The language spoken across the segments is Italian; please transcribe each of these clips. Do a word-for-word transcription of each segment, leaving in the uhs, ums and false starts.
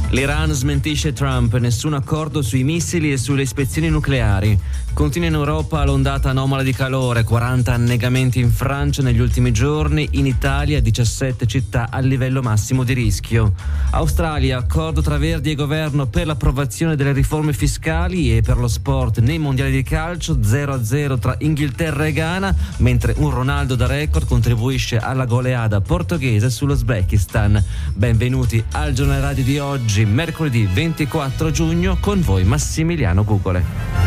L'Iran smentisce Trump, nessun accordo sui missili e sulle ispezioni nucleari. Continua in Europa l'ondata anomala di calore, quaranta annegamenti in Francia negli ultimi giorni, in Italia diciassette città al livello massimo di rischio. Australia, accordo tra Verdi e governo per l'approvazione delle riforme fiscali e per lo sport nei mondiali di calcio, zero a zero tra Inghilterra e Ghana, mentre un Ronaldo da record contribuisce alla goleada portoghese sull'Uzbekistan. Benvenuti al giornale radio di oggi, mercoledì ventiquattro giugno, con voi Massimiliano Gugole.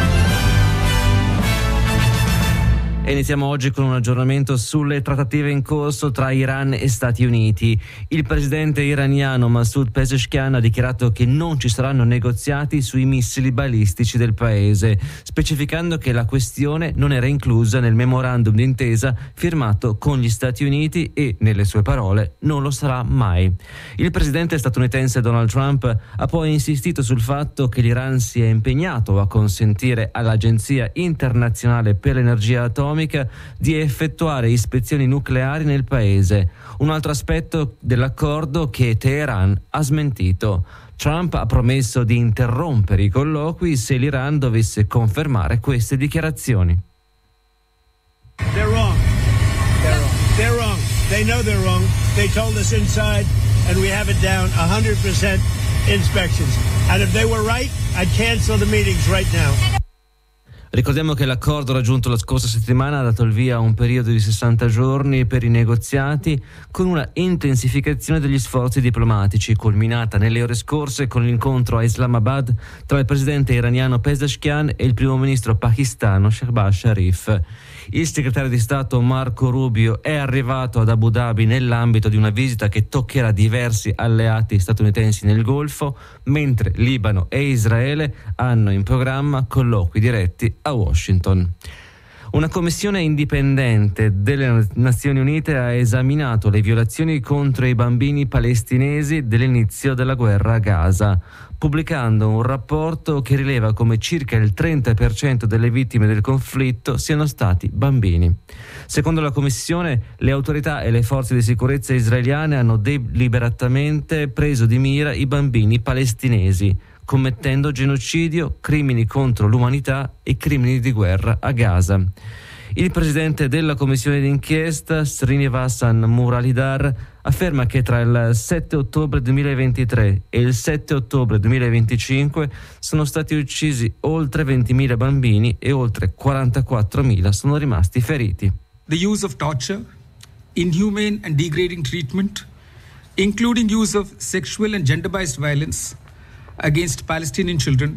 E iniziamo oggi con un aggiornamento sulle trattative in corso tra Iran e Stati Uniti. Il presidente iraniano Masoud Pezeshkian ha dichiarato che non ci saranno negoziati sui missili balistici del paese, specificando che la questione non era inclusa nel memorandum d'intesa firmato con gli Stati Uniti e, nelle sue parole, non lo sarà mai. Il presidente statunitense Donald Trump ha poi insistito sul fatto che l'Iran si è impegnato a consentire all'Agenzia internazionale per l'energia atomica di effettuare ispezioni nucleari nel paese, un altro aspetto dell'accordo che Teheran ha smentito. Trump ha promesso di interrompere i colloqui se l'Iran dovesse confermare queste dichiarazioni. They're wrong. They're wrong. They're wrong. They know they're wrong. They told us inside and we have it down one hundred percent inspections. And if they were right, I'd cancel the meetings right now. Ricordiamo che l'accordo raggiunto la scorsa settimana ha dato il via a un periodo di sessanta giorni per i negoziati, con una intensificazione degli sforzi diplomatici, culminata nelle ore scorse con l'incontro a Islamabad tra il presidente iraniano Pezeshkian e il primo ministro pakistano Shehbaz Sharif. Il segretario di Stato Marco Rubio è arrivato ad Abu Dhabi nell'ambito di una visita che toccherà diversi alleati statunitensi nel Golfo, mentre Libano e Israele hanno in programma colloqui diretti a Washington. Una commissione indipendente delle Nazioni Unite ha esaminato le violazioni contro i bambini palestinesi dall'inizio della guerra a Gaza, pubblicando un rapporto che rileva come circa il trenta per cento delle vittime del conflitto siano stati bambini. Secondo la Commissione, le autorità e le forze di sicurezza israeliane hanno deliberatamente preso di mira i bambini palestinesi, commettendo genocidio, crimini contro l'umanità e crimini di guerra a Gaza. Il presidente della commissione d'inchiesta, Srinivasan Muralidhar, afferma che tra il sette ottobre duemilaventitré e il sette ottobre duemilaventicinque sono stati uccisi oltre ventimila bambini e oltre quarantaquattromila sono rimasti feriti. The use of torture, inhumane and degrading treatment, including use of sexual and gender-based violence against Palestinian children,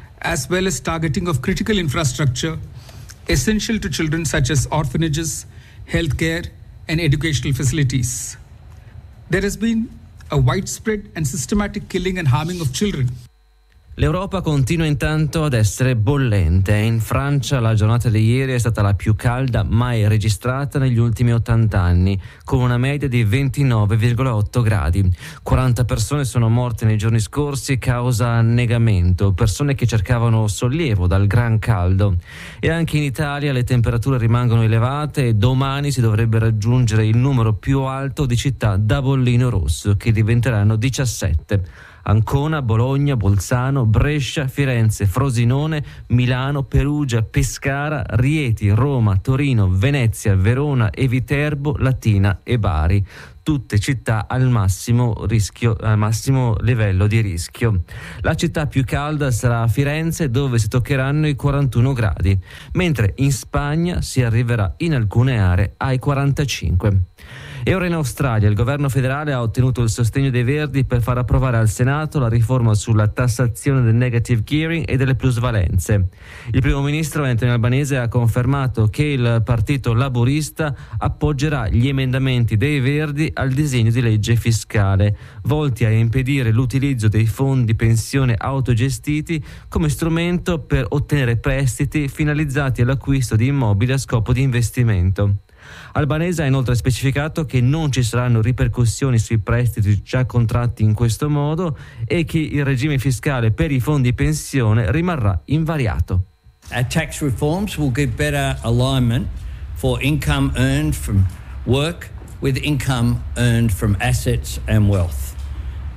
as well as targeting of critical infrastructure essential to children such as orphanages, healthcare, and educational facilities. There has been a widespread and systematic killing and harming of children. L'Europa continua intanto ad essere bollente. In Francia la giornata di ieri è stata la più calda mai registrata negli ultimi ottanta anni, con una media di ventinove virgola otto gradi. quaranta persone sono morte nei giorni scorsi causa annegamento, persone che cercavano sollievo dal gran caldo. E anche in Italia le temperature rimangono elevate e domani si dovrebbe raggiungere il numero più alto di città da bollino rosso, che diventeranno diciassette. Ancona, Bologna, Bolzano, Brescia, Firenze, Frosinone, Milano, Perugia, Pescara, Rieti, Roma, Torino, Venezia, Verona e Viterbo, Latina e Bari. Tutte città al massimo rischio, al massimo livello di rischio. La città più calda sarà Firenze, dove si toccheranno i quarantuno gradi, mentre in Spagna si arriverà in alcune aree ai quarantacinque. E ora in Australia il governo federale ha ottenuto il sostegno dei Verdi per far approvare al Senato la riforma sulla tassazione del negative gearing e delle plusvalenze. Il primo ministro Anthony Albanese ha confermato che il partito laburista appoggerà gli emendamenti dei Verdi al disegno di legge fiscale, volti a impedire l'utilizzo dei fondi pensione autogestiti come strumento per ottenere prestiti finalizzati all'acquisto di immobili a scopo di investimento. Albanese ha inoltre specificato che non ci saranno ripercussioni sui prestiti già contratti in questo modo e che il regime fiscale per i fondi pensione rimarrà invariato. Our tax reforms will give better alignment for income earned from work with income earned from assets and wealth.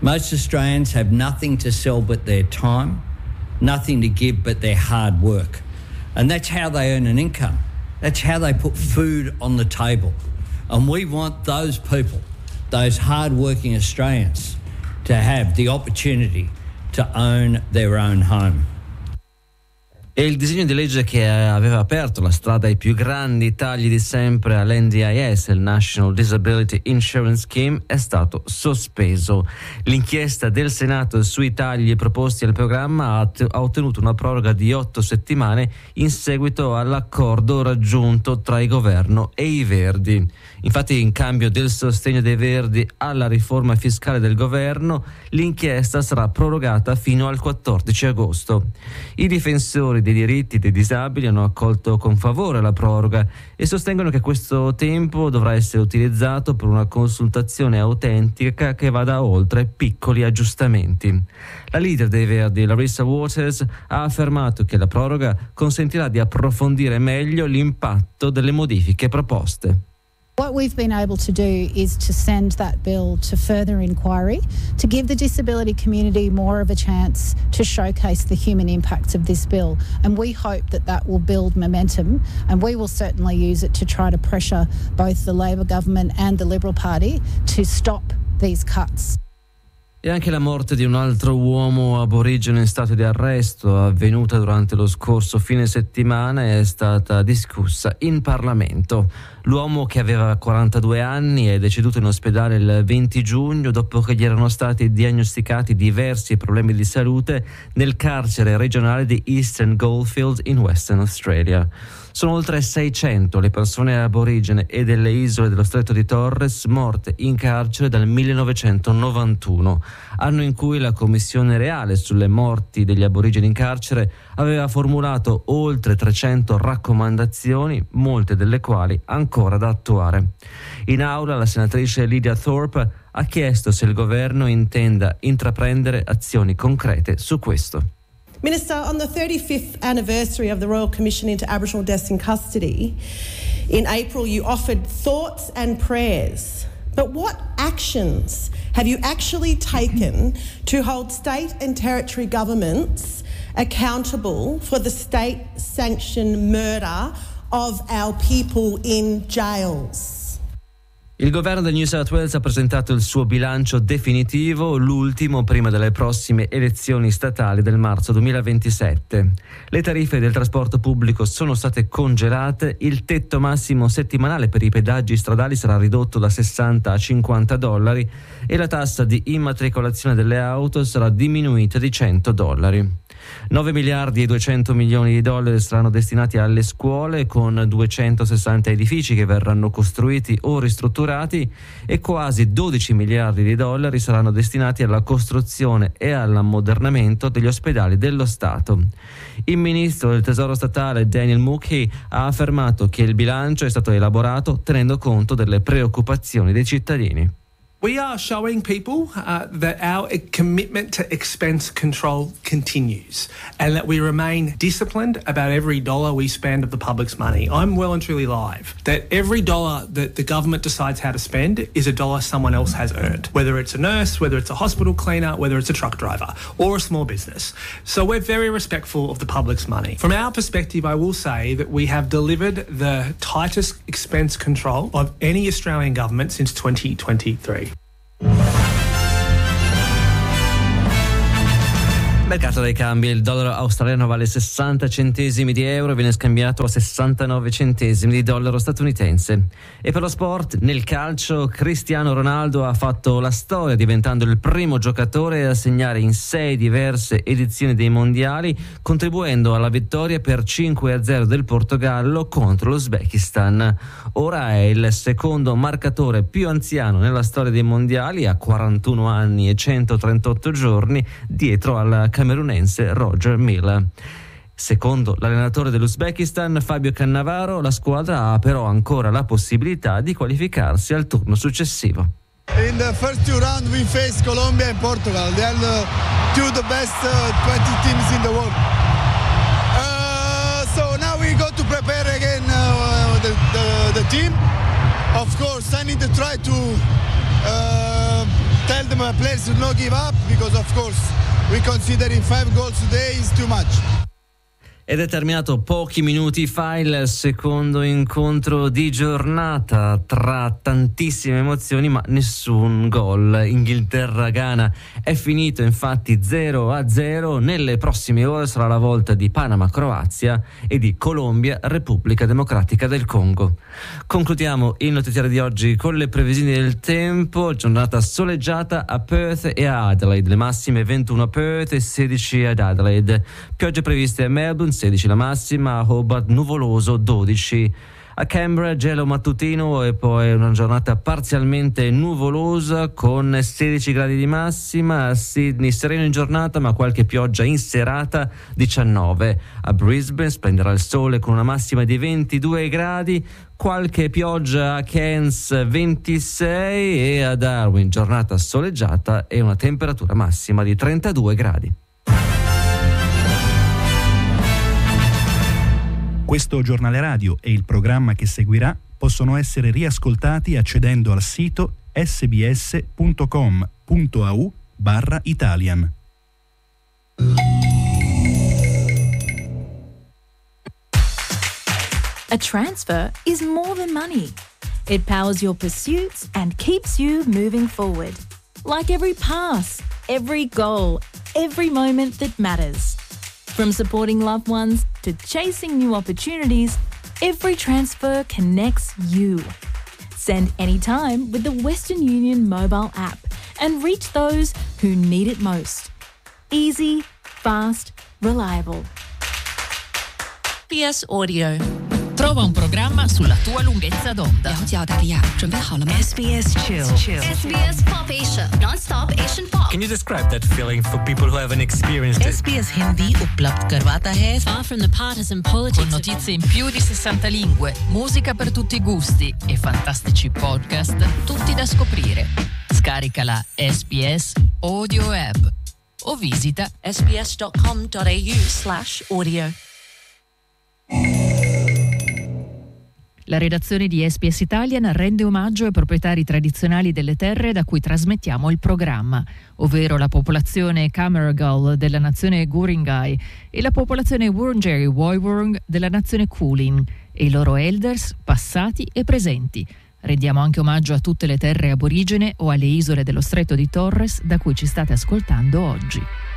Most Australians have nothing to sell but their time, nothing to give but their hard work. And that's how they earn an income. That's how they put food on the table. And we want those people, those hard-working Australians, to have the opportunity to own their own home. E il disegno di legge che aveva aperto la strada ai più grandi tagli di sempre all'N D I S, il National Disability Insurance Scheme, è stato sospeso. L'inchiesta del Senato sui tagli proposti al programma ha, t- ha ottenuto una proroga di otto settimane in seguito all'accordo raggiunto tra il governo e i Verdi. Infatti, in cambio del sostegno dei Verdi alla riforma fiscale del governo, l'inchiesta sarà prorogata fino al quattordici agosto. I difensori dei diritti dei disabili hanno accolto con favore la proroga e sostengono che questo tempo dovrà essere utilizzato per una consultazione autentica che vada oltre piccoli aggiustamenti. La leader dei Verdi, Larissa Waters, ha affermato che la proroga consentirà di approfondire meglio l'impatto delle modifiche proposte. What we've been able to do is to send that bill to further inquiry, to give the disability community more of a chance to showcase the human impacts of this bill. And we hope that that will build momentum, and we will certainly use it to try to pressure both the Labor government and the Liberal Party to stop these cuts. E anche la morte di un altro uomo aborigeno in stato di arresto, avvenuta durante lo scorso fine settimana, è stata discussa in Parlamento. L'uomo, che aveva quarantadue anni, è deceduto in ospedale il venti giugno dopo che gli erano stati diagnosticati diversi problemi di salute nel carcere regionale di Eastern Goldfields in Western Australia. Sono oltre seicento le persone aborigene e delle isole dello Stretto di Torres morte in carcere dal millenovecentonovantuno, anno in cui la Commissione Reale sulle morti degli aborigeni in carcere aveva formulato oltre trecento raccomandazioni, molte delle quali ancora da attuare. In aula la senatrice Lydia Thorpe ha chiesto se il governo intenda intraprendere azioni concrete su questo. Minister, on the thirty-fifth anniversary of the Royal Commission into Aboriginal Deaths in Custody, in April you offered thoughts and prayers. But what actions have you actually taken to hold state and territory governments accountable for the state-sanctioned murder of our people in jails? Il governo del New South Wales ha presentato il suo bilancio definitivo, l'ultimo prima delle prossime elezioni statali del marzo duemilaventisette. Le tariffe del trasporto pubblico sono state congelate, il tetto massimo settimanale per i pedaggi stradali sarà ridotto da sessanta a cinquanta dollari e la tassa di immatricolazione delle auto sarà diminuita di cento dollari. nove miliardi e duecento milioni di dollari saranno destinati alle scuole, con duecentosessanta edifici che verranno costruiti o ristrutturati, e quasi dodici miliardi di dollari saranno destinati alla costruzione e all'ammodernamento degli ospedali dello Stato. Il ministro del Tesoro statale Daniel Mookhey ha affermato che il bilancio è stato elaborato tenendo conto delle preoccupazioni dei cittadini. We are showing people uh, that our commitment to expense control continues and that we remain disciplined about every dollar we spend of the public's money. I'm well and truly live that every dollar that the government decides how to spend is a dollar someone else has earned, whether it's a nurse, whether it's a hospital cleaner, whether it's a truck driver or a small business. So we're very respectful of the public's money. From our perspective, I will say that we have delivered the tightest expense control of any Australian government since twenty twenty-three. Mercato dei cambi: il dollaro australiano vale sessanta centesimi di euro e viene scambiato a sessantanove centesimi di dollaro statunitense. E per lo sport, nel calcio, Cristiano Ronaldo ha fatto la storia diventando il primo giocatore a segnare in sei diverse edizioni dei mondiali, contribuendo alla vittoria per cinque a zero del Portogallo contro l'Uzbekistan. Ora è il secondo marcatore più anziano nella storia dei mondiali, a quarantuno anni e centotrentotto giorni, dietro al camerunense Roger Milla. Secondo l'allenatore dell'Uzbekistan, Fabio Cannavaro, la squadra ha però ancora la possibilità di qualificarsi al turno successivo. In the first two rounds we faced Colombia and Portugal. They are the two of the best uh, twenty teams in the world. Uh, so now we go to prepare again uh, the, the, the team. Of course, I need to try to uh, tell them uh, players to not give up, because of course we considering five goals today is too much. Ed è terminato pochi minuti fa il secondo incontro di giornata tra tantissime emozioni ma nessun gol. Inghilterra-Ghana è finito infatti zero a zero. Nelle prossime ore sarà la volta di Panama-Croazia e di Colombia-Repubblica Democratica del Congo. Concludiamo il notiziario di oggi con le previsioni del tempo. Giornata soleggiata a Perth e a Adelaide, le massime ventuno a Perth e sedici ad Adelaide. Piogge previste a Melbourne, sedici la massima, a Hobart nuvoloso dodici, a Canberra gelo mattutino e poi una giornata parzialmente nuvolosa con sedici gradi di massima, a Sydney sereno in giornata ma qualche pioggia in serata diciannove, a Brisbane splenderà il sole con una massima di ventidue gradi, qualche pioggia a Cairns ventisei e a Darwin giornata soleggiata e una temperatura massima di trentadue gradi. Questo giornale radio e il programma che seguirà possono essere riascoltati accedendo al sito sbs.com.au barra Italian. A transfer is more than money. It powers your pursuits and keeps you moving forward. Like every pass, every goal, every moment that matters. From supporting loved ones to chasing new opportunities, every transfer connects you. Send anytime with the Western Union mobile app and reach those who need it most. Easy, fast, reliable. S B S Audio. Trova un programma sulla tua lunghezza d'onda. S B S Chill. S B S Pop Asia. Non-stop Asian pop. Can you describe that feeling for people who haven't experienced it? S B S Hindi उपलब्ध करवाता है Far from the partisan politics. con notizie in più di sessanta lingue, musica per tutti i gusti e fantastici podcast, tutti da scoprire. Scarica la S B S Audio App o visita sbs.com.au slash audio. La redazione di S B S Italian rende omaggio ai proprietari tradizionali delle terre da cui trasmettiamo il programma, ovvero la popolazione Cammeraygal della nazione Guringai e la popolazione Wurundjeri Woiwurrung della nazione Kulin e i loro elders passati e presenti. Rendiamo anche omaggio a tutte le terre aborigene o alle isole dello Stretto di Torres da cui ci state ascoltando oggi.